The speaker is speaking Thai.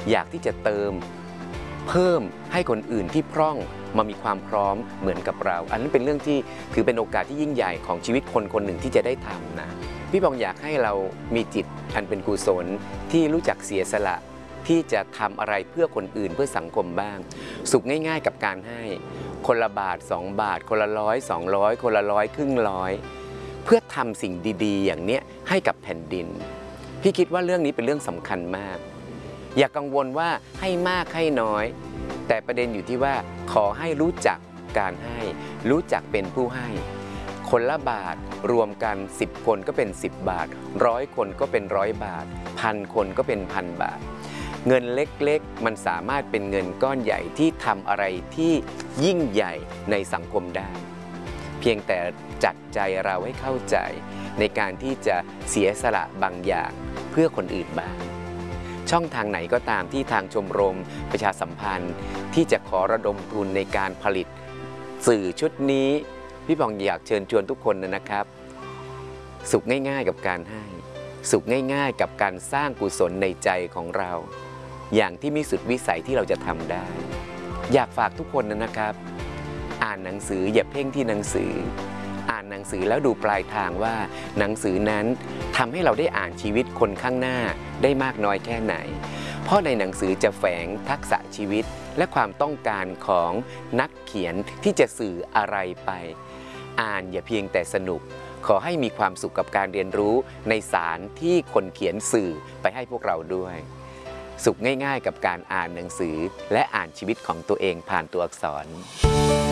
อยากที่จะเติมเพิ่มให้คนอื่นที่พร่องมามีความพร้อมเหมือนกับเราอันนั้นเป็นเรื่องที่ถือเป็นโอกาสที่ยิ่งใหญ่ของชีวิตคนคนหนึ่งที่จะได้ทำนะพี่บองอยากให้เรามีจิตอันเป็นกุศลที่รู้จักเสียสละที่จะทำอะไรเพื่อคนอื่นเพื่อสังคมบ้างสุขง่ายๆกับการให้คนละบาท2 บาทคนละ100 200คนละ100ครึ่งร้อยเพื่อทำสิ่งดีๆอย่างเนี้ยให้กับแผ่นดินพี่คิดว่าเรื่องนี้เป็นเรื่องสำคัญมากอย่ากังวลว่าให้มากให้น้อยแต่ประเด็นอยู่ที่ว่าขอให้รู้จักการให้รู้จักเป็นผู้ให้คนละบาทรวมกัน10 คนก็เป็น10 บาท100 คนก็เป็น100 บาท1,000 คนก็เป็น1,000 บาทเงินเล็กๆมันสามารถเป็นเงินก้อนใหญ่ที่ทำอะไรที่ยิ่งใหญ่ในสังคมได้เพียงแต่จัดใจเราให้เข้าใจในการที่จะเสียสละบางอย่างเพื่อคนอื่นบ้างช่องทางไหนก็ตามที่ทางชมรมประชาสัมพันธ์ที่จะขอระดมทุนในการผลิตสื่อชุดนี้พี่บองอยากเชิญชวนทุกคนนะครับสุขง่ายๆกับการให้สุขง่ายๆกับการสร้างกุศลในใจของเราอย่างที่มีสุดวิสัยที่เราจะทำได้อยากฝากทุกคนนะครับอ่านหนังสืออย่าเพ่งที่หนังสืออ่านหนังสือแล้วดูปลายทางว่าหนังสือนั้นทำให้เราได้อ่านชีวิตคนข้างหน้าได้มากน้อยแค่ไหนเพราะในหนังสือจะแฝงทักษะชีวิตและความต้องการของนักเขียนที่จะสื่ออะไรไปอ่านอย่าเพียงแต่สนุกขอให้มีความสุขกับการเรียนรู้ในสารที่คนเขียนสื่อไปให้พวกเราด้วยสุขง่ายๆกับการอ่านหนังสือและอ่านชีวิตของตัวเองผ่านตัวอักษร